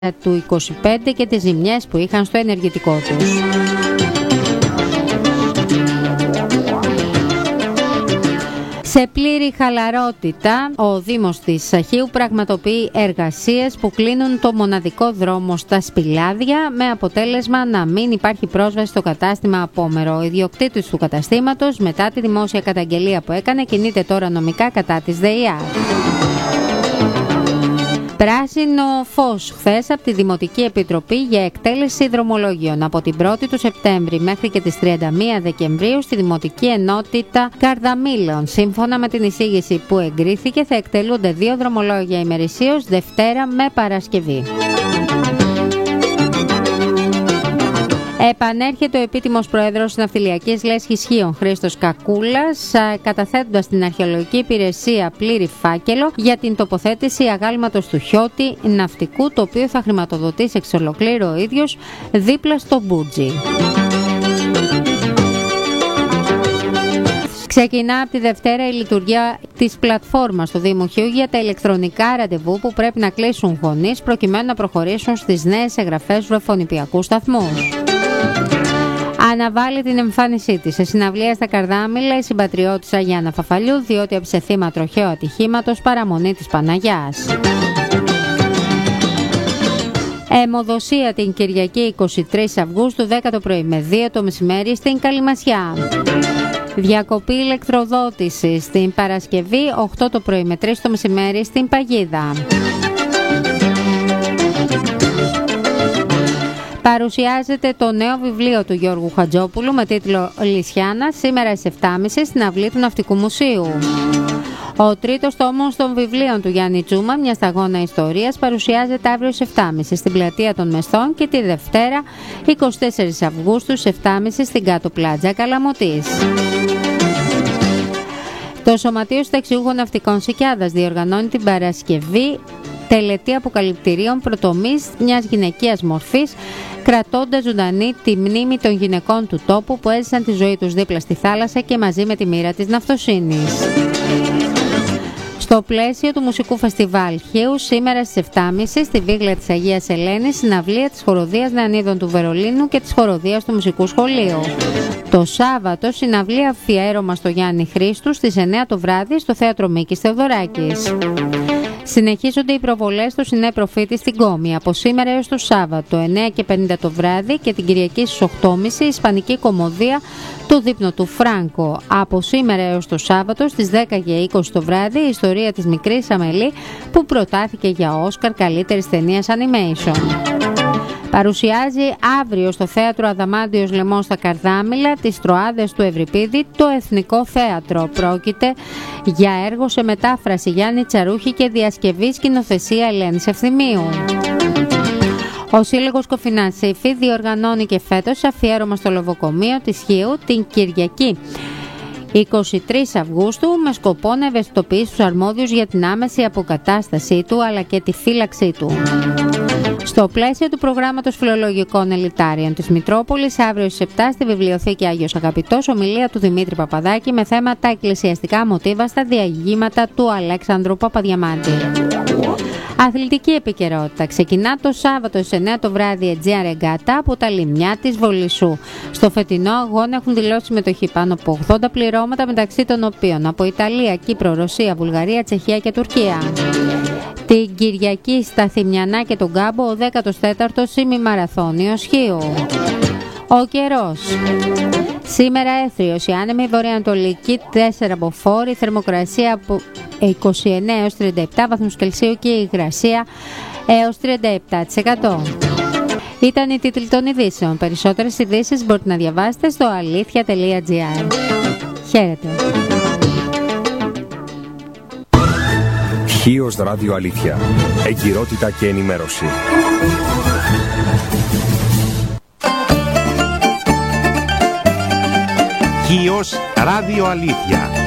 του 25 και τις ζημιές που είχαν στο ενεργητικό τους. Σε πλήρη χαλαρότητα, ο Δήμος της Αχείου πραγματοποιεί εργασίες που κλείνουν το μοναδικό δρόμο στα Σπηλάδια, με αποτέλεσμα να μην υπάρχει πρόσβαση στο κατάστημα απόμερο. Ο ιδιοκτήτης του καταστήματος, μετά τη δημόσια καταγγελία που έκανε, κινείται τώρα νομικά κατά της ΔΕΙΑ. Πράσινο φως χθες από τη Δημοτική Επιτροπή για εκτέλεση δρομολόγιων από την 1η του Σεπτέμβρη μέχρι και τις 31 Δεκεμβρίου στη Δημοτική Ενότητα Καρδαμήλων. Σύμφωνα με την εισήγηση που εγκρίθηκε, θα εκτελούνται 2 δρομολόγια ημερησίως, Δευτέρα με Παρασκευή. Επανέρχεται ο επίτιμος πρόεδρος Ναυτιλιακής Λέσχης Χίων, Χρήστος Κακούλας, καταθέτοντας στην Αρχαιολογική Υπηρεσία πλήρη φάκελο για την τοποθέτηση αγάλματος του Χιώτη ναυτικού, το οποίο θα χρηματοδοτήσει εξ ολοκλήρου ο ίδιος δίπλα στο Μπούτζι. Ξεκινά από τη Δευτέρα η λειτουργία της πλατφόρμας του Δήμου Χίου για τα ηλεκτρονικά ραντεβού που πρέπει να κλείσουν γονείς προκειμένου να προχωρήσουν στις νέες εγγραφές βρεφονιπιακούς σταθμούς. Αναβάλει την εμφάνισή της σε συναυλία στα Καρδάμηλα η συμπατριώτησα Γιάννα Φαφαλιού, διότι έπεσε θύμα τροχαίου ατυχήματος παραμονή της Παναγιάς. Αιμοδοσία την Κυριακή 23 Αυγούστου 10 το πρωί με 2 το μεσημέρι στην Καλυμασιά. Διακοπή ηλεκτροδότησης την Παρασκευή 8 το πρωί με 3 το μεσημέρι στην Παγίδα. Παρουσιάζεται το νέο βιβλίο του Γιώργου Χατζόπουλου με τίτλο «Λυσιάνα» σήμερα στις 7.30 στην αυλή του Ναυτικού Μουσείου. Ο τρίτος τόμος των βιβλίων του Γιάννη Τσούμα, μια σταγόνα ιστορίας, παρουσιάζεται αύριο στις 7.30 στην Πλατεία των Μεσθών και τη Δευτέρα 24 Αυγούστου στις 7.30 στην Κάτω Πλάτζα Καλαμωτής. Το Σωματείο Συνταξιούχων Ναυτικών Σικιάδας διοργανώνει την Παρασκευή τελετή αποκαλυπτηρίων προτομής μιας γυναικείας μορφής, κρατώντας ζωντανή τη μνήμη των γυναικών του τόπου που έζησαν τη ζωή τους δίπλα στη θάλασσα και μαζί με τη μοίρα της ναυτοσύνης. Στο πλαίσιο του Μουσικού Φεστιβάλ Χίου, σήμερα στις 7.30 στη Βίγλα της Αγίας Ελένης, συναυλία της Χοροδίας Νεανίδων του Βερολίνου και της Χοροδίας του Μουσικού Σχολείου. Το Σάββατο, συναυλία αφιέρωμα στο Γιάννη Χρήστου στις 9 το βράδυ στο Θέατρο Μίκης Θεοδωράκης. Συνεχίζονται οι προβολές του Σινέ Προφήτη στην Κόμη από σήμερα έως το Σάββατο 9:50 το βράδυ και την Κυριακή στις 8.30 η Ισπανική Κομμωδία του Δείπνο του Φράγκο. Από σήμερα έως το Σάββατο στις 10:20 το βράδυ η ιστορία της μικρής Αμελή που προτάθηκε για Όσκαρ καλύτερης ταινίας animation. Παρουσιάζει αύριο στο Θέατρο Αδαμάντιος Λεμόν στα Καρδάμηλα τις Τροάδες του Ευρυπίδη το Εθνικό Θέατρο. Πρόκειται για έργο σε μετάφραση Γιάννη Τσαρούχη και διασκευή σκηνοθεσία Ελένης Ευθυμίου. Ο Σύλλογος Κοφινάς Σύφη διοργανώνει και φέτος αφιέρωμα στο Λοβοκομείο της Χίου την Κυριακή 23 Αυγούστου με σκοπό να ευαισθητοποιήσει τους αρμόδιους για την άμεση αποκατάστασή του αλλά και τη φύλαξή του. Στο πλαίσιο του προγράμματος φιλολογικών ελιτάριων της Μητρόπολης, αύριο στις 7 στη Βιβλιοθήκη Άγιος Αγαπητός, ομιλία του Δημήτρη Παπαδάκη με θέμα τα εκκλησιαστικά μοτίβα στα διηγήματα του Αλέξανδρου Παπαδιαμάντη. Αθλητική επικαιρότητα. Ξεκινά το Σάββατο στις 9 το βράδυ Αιτζία Ρεγκάτα από τα λιμνιά της Βολισσού. Στο φετινό αγώνα έχουν δηλώσει συμμετοχή πάνω από 80 πληρώματα, μεταξύ των οποίων από Ιταλία, Κύπρο, Ρωσία, Βουλγαρία, Τσεχία και Τουρκία. Την Κυριακή στα Θημιανά και τον Κάμπο ο 14ος ημιμαραθώνιος Χίου. Ο καιρός. Σήμερα έθριος, η άνεμη βορειοανατολική 4 μποφόρ, η θερμοκρασία από 29 έως 37 βαθμούς Κελσίου και η υγρασία έως 37%. Ήταν οι τίτλοι των ειδήσεων. Περισσότερες ειδήσεις μπορείτε να διαβάσετε στο αλήθεια.gr. Χαίρετε. Χίος Ράδιο Αλήθεια. Εγκυρότητα και ενημέρωση. Χίος Ράδιο Αλήθεια.